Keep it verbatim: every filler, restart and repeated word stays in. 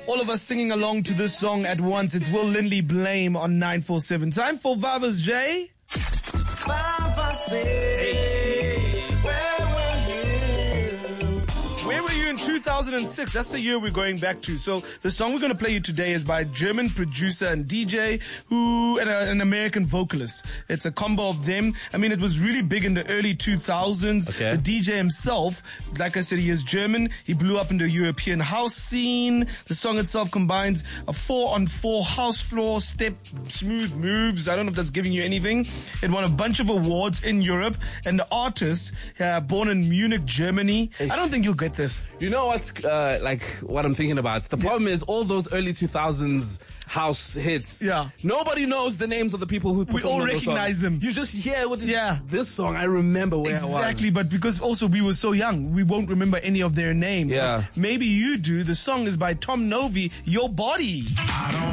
all of us singing along to this song at once. It's Will Lindley Blame on nine four seven. Time for Vava's J. Vava's J. Where were you? Where were you in two thousand six? That's the year we're going back to. So the song we're going to play you today is by a German producer and D J who and a, an American vocalist. It's a combo of them. I mean, it was really big in the early two thousands. Okay. The D J himself, like I said, he is German. He blew up in the European house scene. The song itself combines a four-on-four house floor step, smooth moves. I don't know if that's giving you anything. It won a bunch of awards in Europe. And the artist, uh, born in Munich, Germany. I don't think you'll get this. You know what's uh, like what I'm thinking about? The problem is all those early two thousands house hits. Yeah. Nobody knows the names of the people who performed We all those recognize songs. them. You just hear what Yeah. this song. I remember where I was. Exactly, but because also we were so young, we won't remember any of their names. Yeah. But maybe you do. The song is by Tom Novy, Your Body. I don't